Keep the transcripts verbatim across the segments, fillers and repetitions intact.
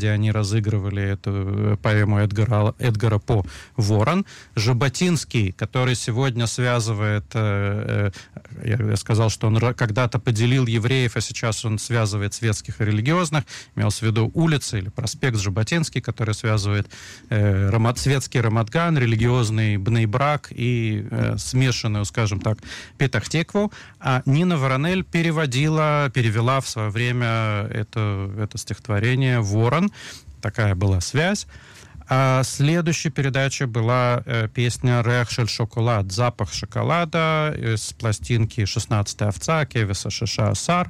где они разыгрывали эту поэму Эдгара, Эдгара По «Ворон». Жаботинский, который сегодня связывает, э, э, я сказал, что он когда-то поделил евреев, а сейчас он связывает светских и религиозных, имелся в виду улица или проспект Жаботинский, который связывает э, рамад, светский Рамадган, религиозный Бней-Брак и э, смешанную, скажем так, Петах-Тикву. А Нина Воронель переводила, перевела в свое время это, это стихотворение «Ворон». Такая была связь. А следующей передачей была э, песня «Рех шель шоколад», «Запах шоколада» из пластинки «шестнадцатая овца» Кевиса Шиша Асар.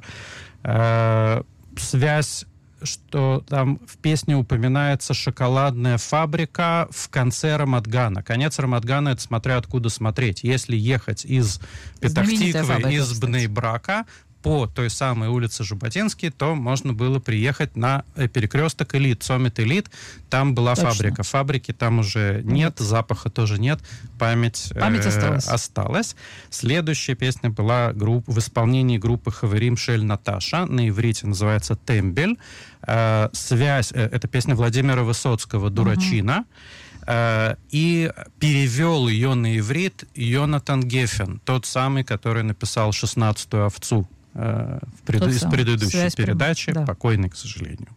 Э, связь, что там в песне упоминается шоколадная фабрика в конце Рамадгана. Конец Рамадгана — это смотря откуда смотреть. Если ехать из Петах-Тиквы, из Бней-Брака по той самой улице Жаботинский, то можно было приехать на перекресток Элит, Цомит Элит. Там была Точно. фабрика. Фабрики там уже нет, нет, запаха тоже нет. Память, Память э, осталась. осталась. Следующая песня была групп, в исполнении группы Хаверим Шель Наташа. На иврите называется «Тембель». Э, связь, э, это песня Владимира Высоцкого «Дурачина». Uh, и перевел ее на иврит Йонатан Геффен, тот самый, который написал «шестнадцатую овцу» uh, в пред... из предыдущей Связь передачи, прям... да. покойный, к сожалению.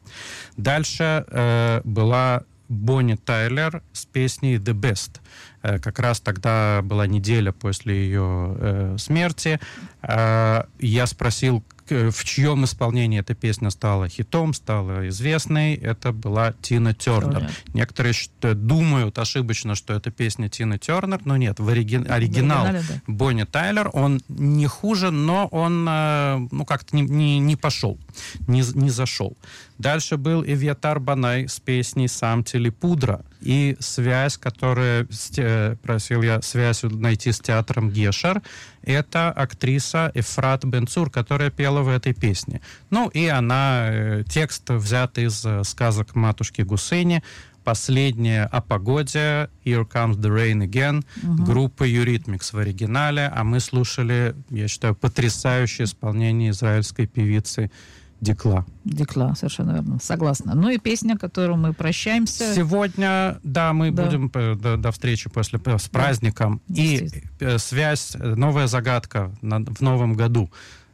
Дальше uh, была Бонни Тайлер с песней «The Best». Uh, как раз тогда была неделя после ее uh, смерти. Uh, я спросил, в чьем исполнении эта песня стала хитом, стала известной. Это была Тина Тернер. Тернер. Некоторые думают ошибочно, что это песня Тины Тернер, но нет, в ориги... оригинал да. Бонни Тайлер, он не хуже, но он ну, как-то не, не, не пошел, не, не зашел. Дальше был Эвьятар Банай с песней «Сам Телепудра». И связь, которую просил я связь найти с театром Гешер, это актриса Эфрат Бен-Цур, которая пела в этой песне. Ну и она, текст взят из сказок матушки Гусейни, последняя о погоде, «Here Comes the Rain Again», угу. группы Eurythmics в оригинале, а мы слушали, я считаю, потрясающее исполнение израильской певицы Дикла. Дикла, совершенно верно. Согласна. Ну и песня, которую мы прощаемся. Сегодня, да, мы да. будем до, до встречи после, с праздником. Да. И связь, новая загадка на, в новом году.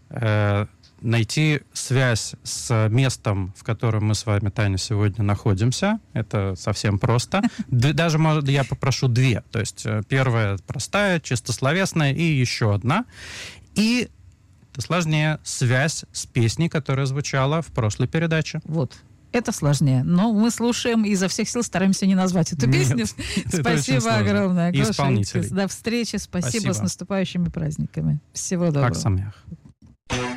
Э, найти связь с местом, в котором мы с вами, Таня, сегодня находимся. Это совсем просто. Даже, может, я попрошу две. То есть первая простая, чисто словесная, и еще одна. И это сложнее связь с песней, которая звучала в прошлой передаче. Вот. Это сложнее. Но мы слушаем и изо всех сил стараемся не назвать эту песню. Нет, спасибо огромное. И исполнители. До встречи. Спасибо. Спасибо. С наступающими праздниками. Всего доброго. Хаг самеах.